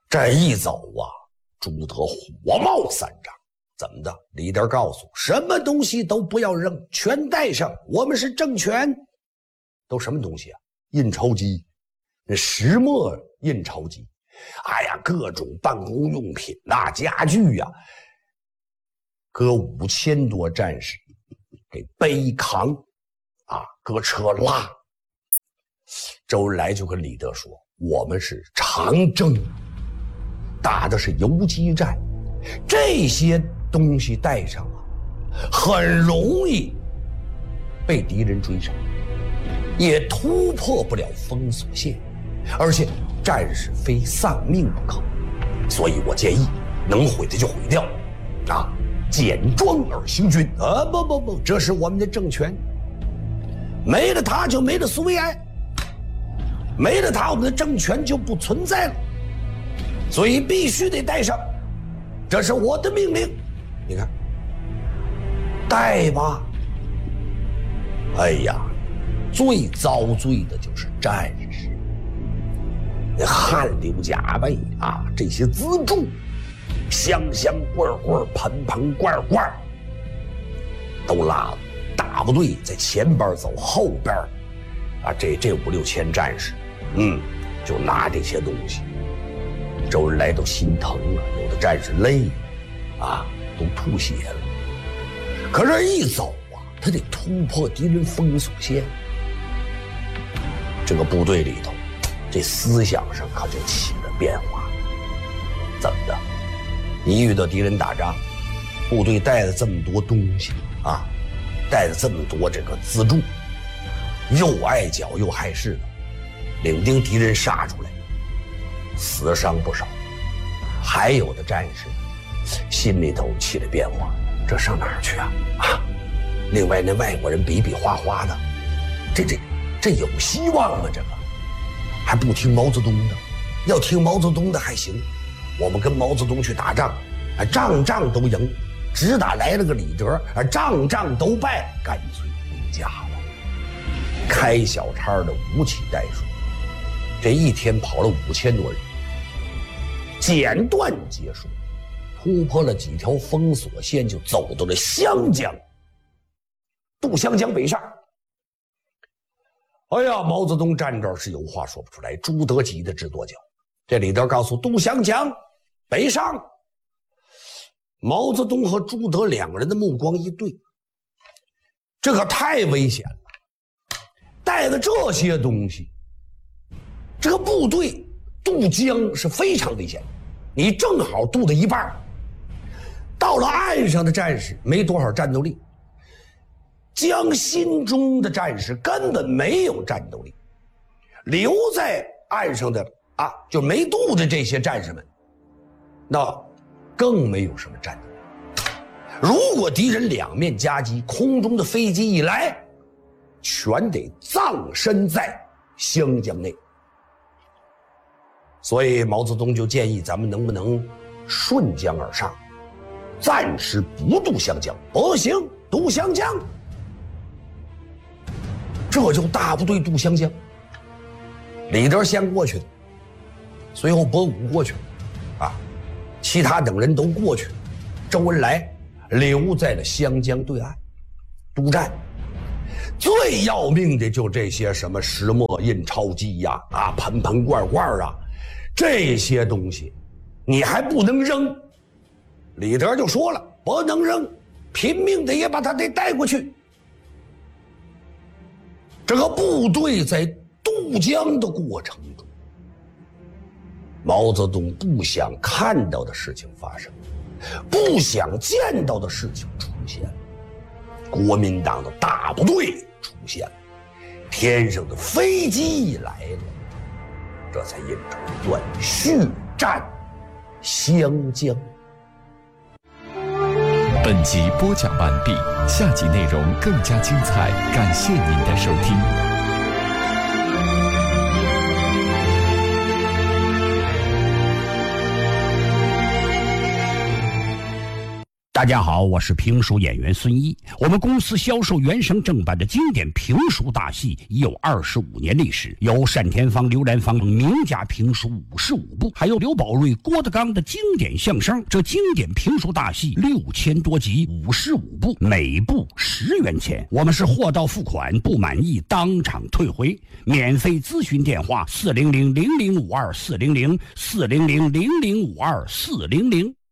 这一走啊，朱德火冒三丈。怎么的？李德告诉什么东西都不要扔，全带上。我们是政权。都什么东西啊？印钞机，那石墨印钞机。哎呀，各种办公用品啊，家具啊，搁5000多战士给背扛啊，搁车拉。周恩来就跟李德说：“我们是长征，打的是游击战。”这些东西带上啊，很容易被敌人追上，也突破不了封锁线，而且战士非丧命不可，所以我建议能毁的就毁掉，啊，简装而行军啊！不，这是我们的政权，没了它就没了苏维埃，没了它我们的政权就不存在了，所以必须得带上。这是我的命令，你看，带吧。哎呀，最遭罪的就是战士，那汗流浃背啊，这些辎重，箱罐罐、盆罐罐，都拉了。大部队在前边走，后边啊，这5、6千战士，就拿这些东西。周恩来都心疼了，有的战士累啊，都吐血了。可是一走啊，他得突破敌人封锁线。这个部队里头，这思想上可就起了变化。怎么的？你遇到敌人打仗，部队带了这么多东西啊，带了这么多这个辎重，又碍脚又碍事的，领兵敌人杀出来，死伤不少。还有的战士心里头起了变化，这上哪儿去啊？另外那外国人比比划划的，这有希望吗？这个还不听毛泽东的，要听毛泽东的还行。我们跟毛泽东去打仗，仗都赢，只打来了个李德，仗都败，干脆回家了。开小差的无期代数，这一天跑了5000多人，简短结束，突破了几条封锁线，就走到了湘江，渡湘江北上。哎呀，毛泽东站这儿是有话说不出来，朱德急得直跺脚。这李德告诉渡湘江北上，毛泽东和朱德两个人的目光一对，这可太危险了，带了这些东西，这个部队渡江是非常危险的，你正好渡到一半，到了岸上的战士没多少战斗力，江心中的战士根本没有战斗力，留在岸上的就没渡的这些战士们，那更没有什么战斗力。如果敌人两面夹击，空中的飞机一来，全得葬身在湘江内。所以毛泽东就建议咱们能不能顺江而上，暂时不渡湘江。不行，渡湘江。这就大部队渡湘江，李德先过去的，随后博古过去了，其他等人都过去了，周恩来留在了湘江对岸督战。最要命的就这些什么石墨印钞机呀，盆罐罐啊，这些东西你还不能扔。李德就说了，不能扔，拼命的也把它得带过去。这个部队在渡江的过程中，毛泽东不想看到的事情发生，不想见到的事情出现，国民党的大部队出现了，天上的飞机来了，这才印成一段续战湘江。 本集播讲完毕，下集内容更加精彩，感谢您的收听。 大家好，我是评书演员孙一。我们公司销售原声正版的经典评书大戏已有25年历史，有单田芳、刘兰芳名家评书55部，还有刘宝瑞、郭德纲的经典相声。这经典评书大戏6000多集，55部，每部10元钱。我们是货到付款，不满意当场退回。免费咨询电话：400-0052-400，400-0052-400。